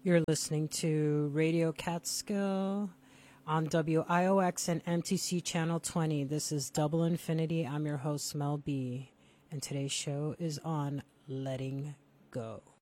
You're listening to Radio Catskill on WIOX and MTC Channel 20. This is Double Infinity. I'm your host, Mel B. And today's show is on Letting Go.